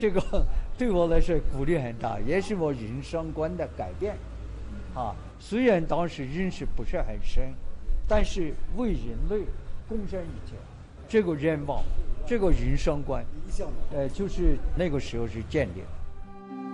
这个对我来说鼓励很大，也是我人生观的改变。虽然当时认识不是很深，但是为人类贡献一切，这个愿望，这个人生观，就是那个时候是建立。